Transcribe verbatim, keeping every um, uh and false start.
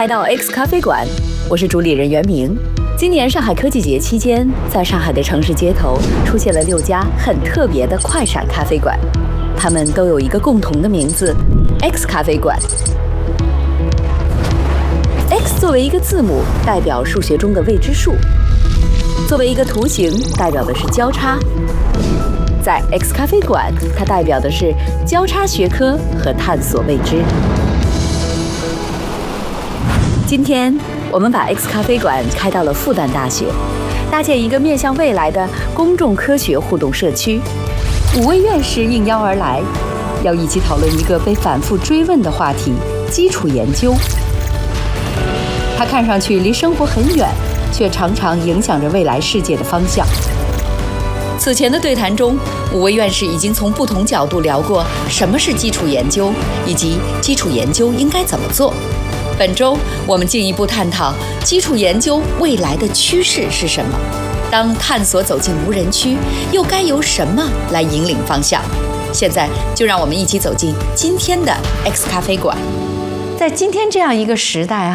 来到 X 咖啡馆，我是主理人袁明。今年上海科技节期间，在上海的城市街头出现了六家很特别的快闪咖啡馆，它们都有一个共同的名字 X 咖啡馆。X 作为一个字母，代表数学中的未知数；作为一个图形，代表的是交叉。在 X 咖啡馆，它代表的是交叉学科和探索未知。今天我们把 X 咖啡馆开到了复旦大学，搭建一个面向未来的公众科学互动社区。五位院士应邀而来，要一起讨论一个被反复追问的话题——基础研究。它看上去离生活很远，却常常影响着未来世界的方向。此前的对谈中，五位院士已经从不同角度聊过什么是基础研究，以及基础研究应该怎么做。本周我们进一步探讨基础研究未来的趋势是什么？当探索走进无人区，又该由什么来引领方向？现在就让我们一起走进今天的 X 咖啡馆。在今天这样一个时代啊，